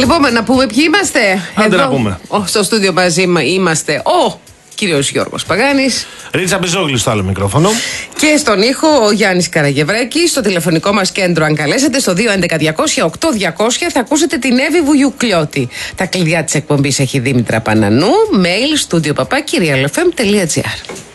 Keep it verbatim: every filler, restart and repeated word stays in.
Λοιπόν, να πούμε ποιοι είμαστε. Άντε να πούμε. Στο στούντιο μαζί είμαστε ο κύριος Γιώργος Παγάνης, Ρίτσα Μπιζόγλου στο άλλο μικρόφωνο. Και στον ήχο ο Γιάννης Καραγευρέκης. Στο τηλεφωνικό μας κέντρο, αν καλέσετε, στο δύο έντεκα διακόσια οκτώ διακόσια, θα ακούσετε την Εύη Βουγιουκλιώτη. Τα κλειδιά της εκπομπής έχει Δήμητρα Πανανού. Mail studio παπάκι real f m τελεία g r.